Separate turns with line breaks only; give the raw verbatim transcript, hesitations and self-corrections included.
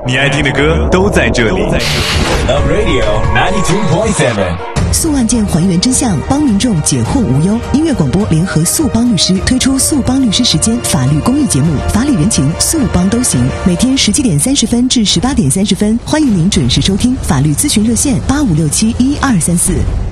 你爱听的歌都在这里。
Love Radio ninety-two point seven。
诉案件还原真相，帮民众解惑无忧。音乐广播联合速帮律师推出速帮律师时间法律公益节目，法理人情，速帮都行。每天十七点三十分至十八点三十分，欢迎您准时收听。法律咨询热线八五六七一二三四。